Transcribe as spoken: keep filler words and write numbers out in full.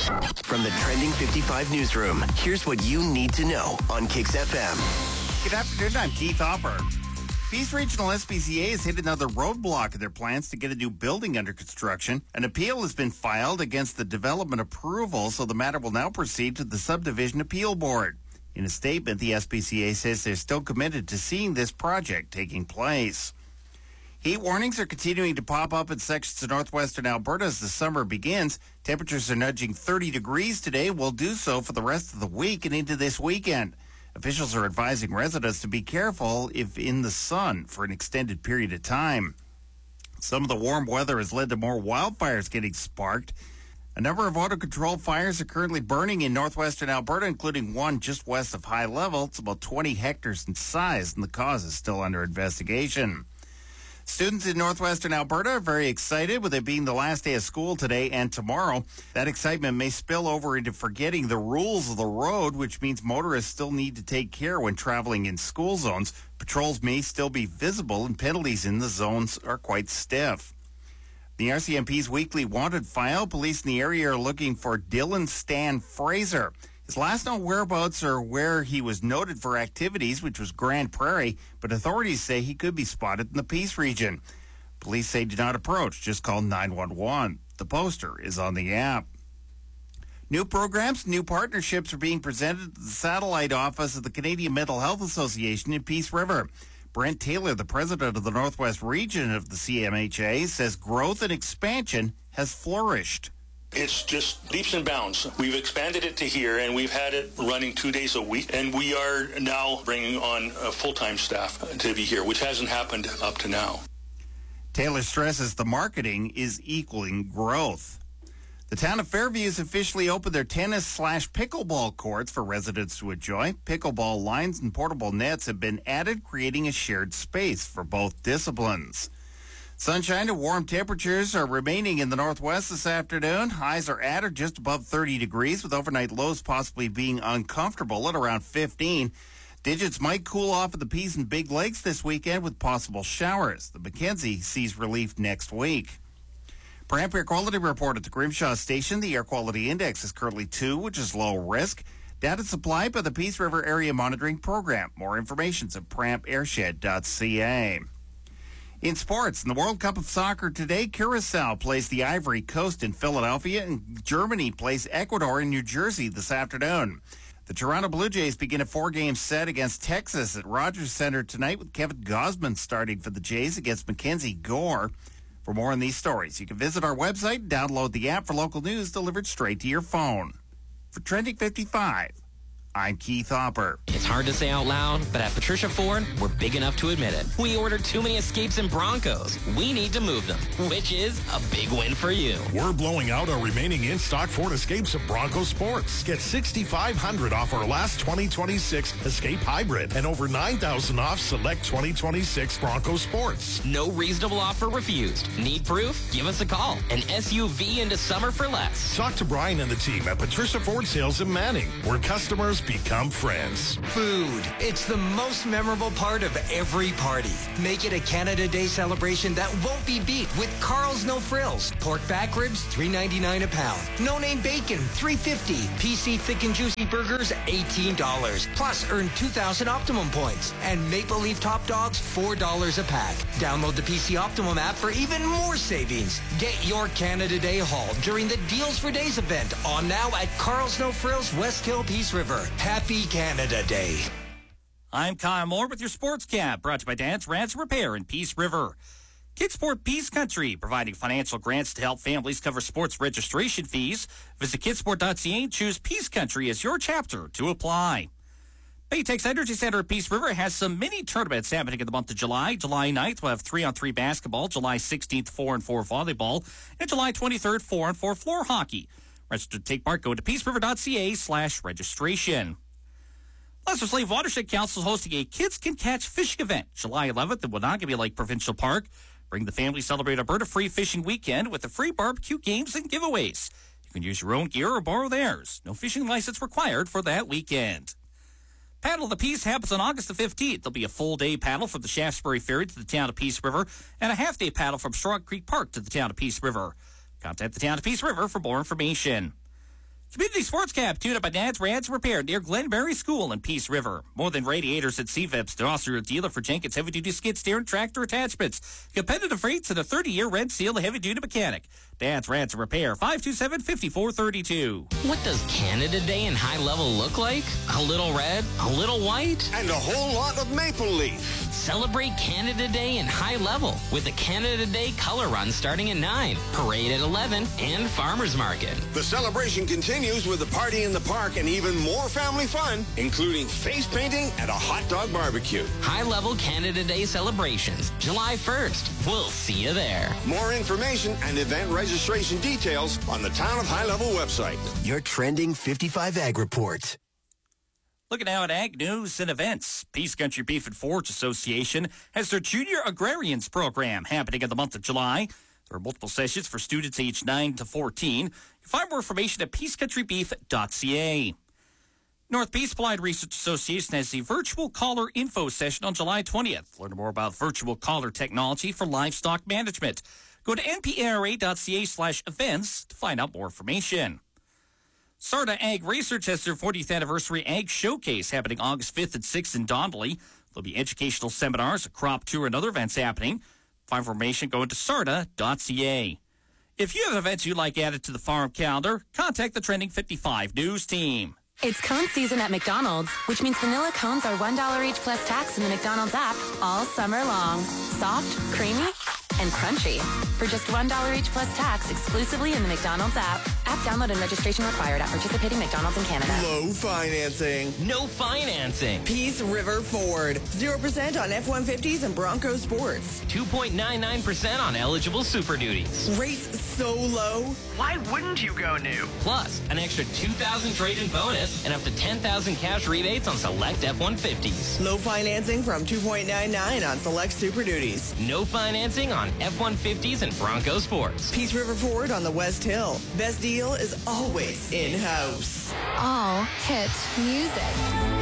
From the Trending fifty-five newsroom, here's what you need to know on Kix F M. Good afternoon, I'm Keith Hopper. Peace Regional S P C A has hit another roadblock in their plans to get a new building under construction. An appeal has been filed against the development approval, so the matter will now proceed to the Subdivision Appeal Board. In a statement, the S P C A says they're still committed to seeing this project taking place. Heat warnings are continuing to pop up in sections of northwestern Alberta as the summer begins. Temperatures are nudging thirty degrees today. Will do so for the rest of the week and into this weekend. Officials are advising residents to be careful if in the sun for an extended period of time. Some of the warm weather has led to more wildfires getting sparked. A number of auto-controlled fires are currently burning in northwestern Alberta, including one just west of High Level. It's about twenty hectares in size, and the cause is still under investigation. Students in northwestern Alberta are very excited with it being the last day of school today and tomorrow. That excitement may spill over into forgetting the rules of the road, which means motorists still need to take care when traveling in school zones. Patrols may still be visible, and penalties in the zones are quite stiff. The R C M P's weekly wanted file, police in the area are looking for Dylan Stan Fraser. His last known whereabouts are where he was noted for activities, which was Grand Prairie, but authorities say he could be spotted in the Peace region. Police say do not approach, just call nine one one. The poster is on the app. New programs, new partnerships are being presented to the satellite office of the Canadian Mental Health Association in Peace River. Brent Taylor, the president of the Northwest region of the C M H A, says growth and expansion has flourished. It's just leaps and bounds. We've expanded it to here, and we've had it running two days a week, and we are now bringing on a full-time staff to be here, which hasn't happened up to now. Taylor stresses the marketing is equaling growth. The town of Fairview has officially opened their tennis slash pickleball courts for residents to enjoy. Pickleball lines and portable nets have been added, creating a shared space for both disciplines. Sunshine and warm temperatures are remaining in the northwest this afternoon. Highs are at or just above thirty degrees, with overnight lows possibly being uncomfortable at around fifteen. Digits might cool off at the Peace and Big Lakes this weekend with possible showers. The Mackenzie sees relief next week. Perhamp Air Quality Report at the Grimshaw Station. The air quality index is currently two, which is low risk. Data supplied by the Peace River Area Monitoring Program. More information is at perhamp airshed dot c a. In sports, in the World Cup of Soccer today, Curacao plays the Ivory Coast in Philadelphia, and Germany plays Ecuador in New Jersey this afternoon. The Toronto Blue Jays begin a four-game set against Texas at Rogers Center tonight, with Kevin Gausman starting for the Jays against Mackenzie Gore. For more on these stories, you can visit our website and download the app for local news delivered straight to your phone. For Trending fifty-five, I'm Keith Hopper. It's hard to say out loud, but at Patricia Ford, we're big enough to admit it. We ordered too many Escapes and Broncos. We need to move them, which is a big win for you. We're blowing out our remaining in-stock Ford Escapes and Bronco Sports. Get six thousand five hundred dollars off our last twenty twenty-six Escape Hybrid and over nine thousand dollars off select twenty twenty-six Bronco Sports. No reasonable offer refused. Need proof? Give us a call. An S U V into summer for less. Talk to Brian and the team at Patricia Ford Sales in Manning, where customers become friends. Food. It's the most memorable part of every party. Make it a Canada Day celebration that won't be beat with Carl's No Frills. Pork back ribs, three ninety-nine a pound. No Name Bacon, three fifty. P C Thick and Juicy Burgers, eighteen dollars. Plus, earn two thousand Optimum points. And Maple Leaf Top Dogs, four dollars a pack. Download the P C Optimum app for even more savings. Get your Canada Day haul during the Deals for Days event on now at Carl's No Frills, West Hill, Peace River. Happy Canada Day. I'm Kyle Moore with your Sports Cap, brought to you by Dad's Ranch Repair in Peace River. Kidsport Peace Country, providing financial grants to help families cover sports registration fees. Visit kidsport dot c a and choose Peace Country as your chapter to apply. Baytex Energy Center at Peace River has some mini tournaments happening in the month of July. July ninth, we'll have three on three basketball. July sixteenth, four on four volleyball. And July twenty-third, four on four floor hockey. Register to take part, go to peace river dot c a slash registration. Lesser Slave Watershed Council is hosting a Kids Can Catch fishing event July eleventh at Monongahela Lake Provincial Park. Bring the family, celebrate Alberta Free Fishing Weekend with the free barbecue games and giveaways. You can use your own gear or borrow theirs. No fishing license required for that weekend. Paddle of the Peace happens on August the fifteenth. There'll be a full-day paddle from the Shaftesbury Ferry to the town of Peace River and a half-day paddle from Strong Creek Park to the town of Peace River. Contact the town of Peace River for more information. Community Sports Cap, tuned up by Dad's Rants Repair near Glenberry School in Peace River. More Than Radiators at C V I P's, the also dealer for Jenkins heavy-duty skid steer and tractor attachments. Competitive rates and a thirty-year rent seal to heavy-duty mechanic. Dad's Rants Repair, five two seven, five four three two. What does Canada Day in high level look like? A little red, a little white, and a whole lot of maple leaf. Celebrate Canada Day in high level with the Canada Day Color Run starting at nine, parade at eleven, and farmers market. The celebration continues with a party in the park and even more family fun, including face painting and a hot dog barbecue. High level Canada Day celebrations, July first. We'll see you there. More information and event registration details on the Town of High Level website. Your Trending fifty-five Ag Report. Looking now at ag news and events. Peace Country Beef and Forage Association has their Junior Agrarians program happening in the month of July. There are multiple sessions for students aged nine to fourteen. You can find more information at peace country beef dot c a. North Peace Applied Research Association has the Virtual Collar Info Session on July twentieth. Learn more about virtual collar technology for livestock management. Go to n p r a dot c a slash events to find out more information. Sarda Ag Research has their fortieth anniversary Ag Showcase happening August fifth and sixth in Donnelly. There'll be educational seminars, a crop tour, and other events happening. For information, go to sarda dot c a. If you have events you'd like added to the farm calendar, contact the Trending fifty-five News team. It's cone season at McDonald's, which means vanilla cones are one dollar each plus tax in the McDonald's app all summer long. Soft, creamy, and crunchy. For just one dollar each plus tax exclusively in the McDonald's app. App download and registration required at participating McDonald's in Canada. Low financing. No financing. Peace River Ford. zero percent on F one fifties and Bronco Sports. two point nine nine percent on eligible Super Duties. Rates so low. Why wouldn't you go new? Plus, an extra two thousand trade-in bonus and up to ten thousand cash rebates on select F one fifties. Low financing from two point nine nine on select Super Duties. No financing on F one fifties and Bronco Sports. Peace River Ford on the West Hill. Best deal is always in-house. All hit music.